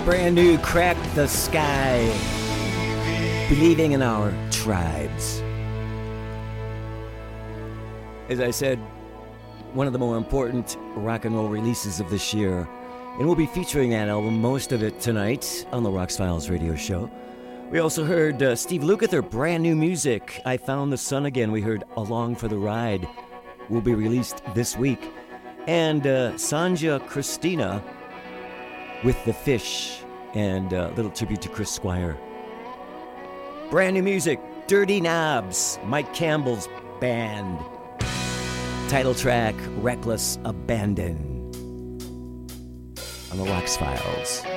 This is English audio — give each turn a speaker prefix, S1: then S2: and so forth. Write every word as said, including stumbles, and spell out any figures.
S1: Brand new Crack the Sky. Believing in our tribes. As I said, one of the more important rock and roll releases of this year. And we'll be featuring that album, most of it, tonight on the Rocks Files radio show. We also heard uh, Steve Lukather, brand new music. I Found the Sun Again. We heard Along for the Ride. Will be released this week. And uh, Sanja Christina with The Fish. And a uh, little tribute to Chris Squire. Brand new music. Dirty Knobs. Mike Campbell's band. Title track, Reckless Abandon. On the Rocks Files.